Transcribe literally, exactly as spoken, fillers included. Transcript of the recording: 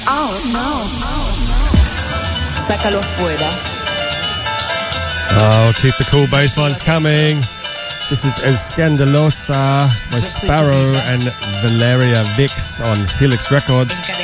Oh no. Sácalo fuera. Oh, keep the cool bass lines coming. This is Escandalosa by Sparrow and Valeria Vix on Helix Records.